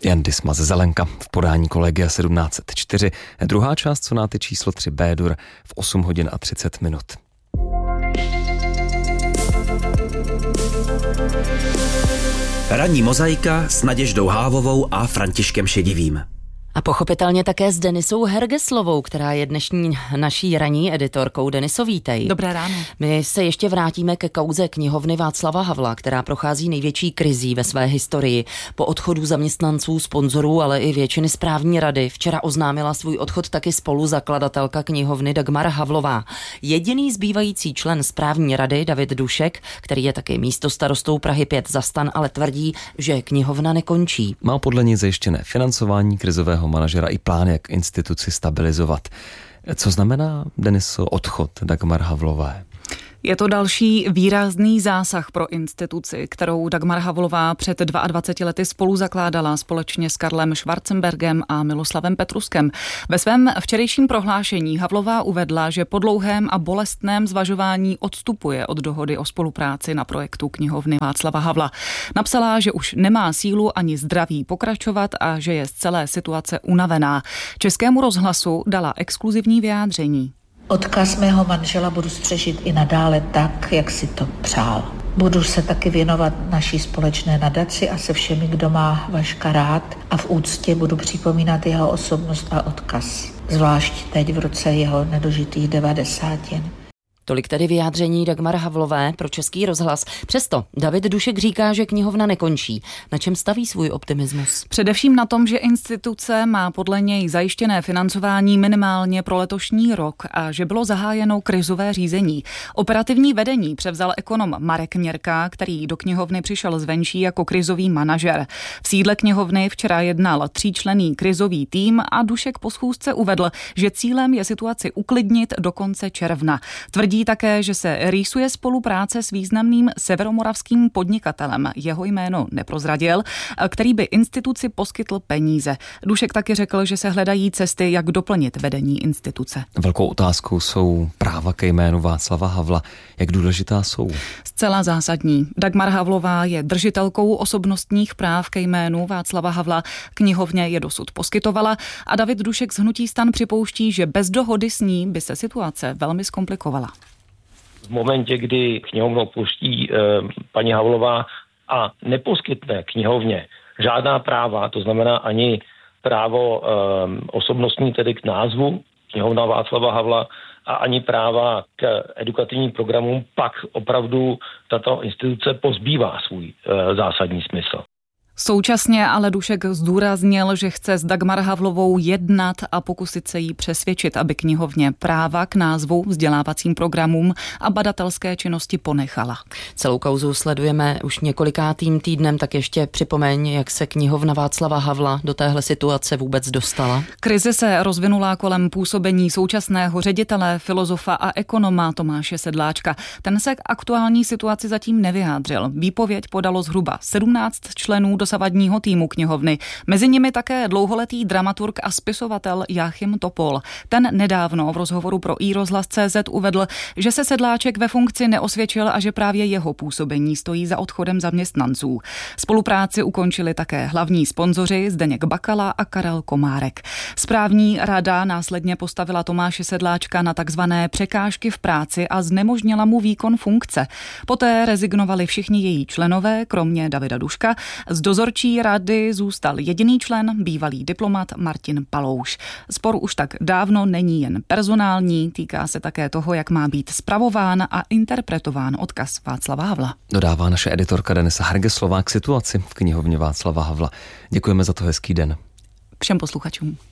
Jan Disma ze Zelenka v podání Kolegia 1704. Druhá část sonáty číslo 3 B-dur v 8 hodin a 30 minut. Ranní mozaika s Naděždou Hávovou a Františkem Šedivým. A pochopitelně také s Denisou Hergeslovou, která je dnešní naší ranní editorkou. Deniso, vítej. Dobré ráno. My se ještě vrátíme ke kauze knihovny Václava Havla, která prochází největší krizí ve své historii. Po odchodu zaměstnanců, sponzorů, ale i většiny správní rady včera oznámila svůj odchod taky spoluzakladatelka knihovny Dagmar Havlová. Jediný zbývající člen správní rady, David Dušek, který je taky místostarostou Prahy 5 za STAN, ale tvrdí, že knihovna nekončí. Má podle něj zajištěné financování krizového manažera i plán, jak instituci stabilizovat. Co znamená, Deniso, odchod Dagmar Havlové? Je to další výrazný zásah pro instituci, kterou Dagmar Havlová před 22 lety spolu zakládala společně s Karlem Schwarzenbergem a Miloslavem Petruskem. Ve svém včerejším prohlášení Havlová uvedla, že po dlouhém a bolestném zvažování odstupuje od dohody o spolupráci na projektu knihovny Václava Havla. Napsala, že už nemá sílu ani zdraví pokračovat a že je z celé situace unavená. Českému rozhlasu dala exkluzivní vyjádření. Odkaz mého manžela budu střežit i nadále tak, jak si to přál. Budu se taky věnovat naší společné nadaci a se všemi, kdo má Vaška rád, a v úctě budu připomínat jeho osobnost a odkaz. Zvlášť teď v roce jeho nedožitých 90. Tolik tedy vyjádření Dagmar Havlové pro Český rozhlas. Přesto David Dušek říká, že knihovna nekončí. Na čem staví svůj optimismus? Především na tom, že instituce má podle něj zajištěné financování minimálně pro letošní rok a že bylo zahájeno krizové řízení. Operativní vedení převzal ekonom Marek Měrka, který do knihovny přišel zvenčí jako krizový manažer. V sídle knihovny včera jednal 3členný krizový tým a Dušek po schůzce uvedl, že cílem je situaci uklidnit do konce června. Tvrdí také, že se rýsuje spolupráce s významným severomoravským podnikatelem, jeho jméno neprozradil, který by instituci poskytl peníze. Dušek taky řekl, že se hledají cesty, jak doplnit vedení instituce. Velkou otázkou jsou práva ke jménu Václava Havla. Jak důležitá jsou? Zcela zásadní. Dagmar Havlová je držitelkou osobnostních práv ke jménu Václava Havla. Knihovně je dosud poskytovala a David Dušek z hnutí STAN připouští, že bez dohody s ní by se situace velmi zkomplikovala. V momentě, kdy knihovnu opustí paní Havlová a neposkytne knihovně žádná práva, to znamená ani právo osobnostní, tedy k názvu knihovna Václava Havla, a ani práva k edukativním programům, pak opravdu tato instituce pozbývá svůj zásadní smysl. Současně ale Dušek zdůraznil, že chce s Dagmar Havlovou jednat a pokusit se jí přesvědčit, aby knihovně práva k názvu, vzdělávacím programům a badatelské činnosti ponechala. Celou kauzu sledujeme už několikátým týdnem, tak ještě připomeň, jak se knihovna Václava Havla do téhle situace vůbec dostala. Krize se rozvinula kolem působení současného ředitele, filozofa a ekonoma Tomáše Sedláčka. Ten se k aktuální situaci zatím nevyjádřil. Výpověď podalo zhruba 17 členů dosavadního týmu knihovny. Mezi nimi také dlouholetý dramaturg a spisovatel Jáchym Topol. Ten nedávno v rozhovoru pro iRozhlas.cz uvedl, že se Sedláček ve funkci neosvědčil a že právě jeho působení stojí za odchodem zaměstnanců. Spolupráci ukončili také hlavní sponzoři Zdeněk Bakala a Karel Komárek. Správní rada následně postavila Tomáše Sedláčka na takzvané překážky v práci a znemožnila mu výkon funkce. Poté rezignovali všichni její členové, kromě Davida Duška. Z dozorčí rady zůstal jediný člen, bývalý diplomat Martin Palouš. Spor už tak dávno není jen personální, týká se také toho, jak má být spravován a interpretován odkaz Václava Havla. Dodává naše editorka Denisa Hergeslová k situaci v knihovně Václava Havla. Děkujeme za to, hezký den. Všem posluchačům.